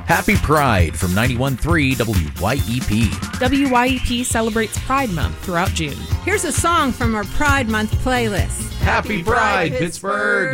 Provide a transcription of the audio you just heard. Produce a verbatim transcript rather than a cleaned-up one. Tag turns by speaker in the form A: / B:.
A: Happy Pride from ninety-one point three W Y E P.
B: W Y E P celebrates Pride Month throughout June.
C: Here's a song from our Pride Month playlist.
A: Happy Pride, Pittsburgh!